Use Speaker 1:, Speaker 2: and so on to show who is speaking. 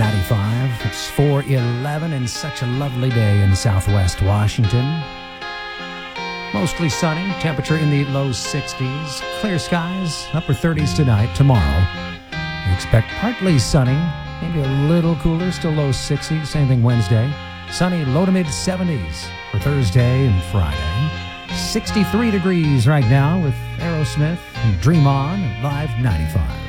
Speaker 1: 95. It's 4:11 and such a lovely day in Southwest Washington. Mostly sunny, temperature in the low 60s. Clear skies, upper 30s tonight. Tomorrow, we expect partly sunny, maybe a little cooler, still low 60s. Same thing Wednesday. Sunny, low to mid 70s for Thursday and Friday. 63 degrees right now with Aerosmith and Dream On at Live 95.